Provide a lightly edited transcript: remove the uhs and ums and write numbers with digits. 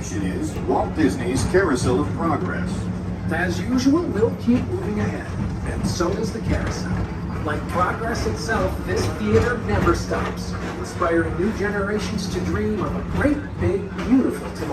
destination is Walt Disney's Carousel of Progress. As usual, we'll keep moving ahead, and so does the carousel. Like progress itself, this theater never stops, inspiring new generations to dream of a great, big, beautiful tomorrow.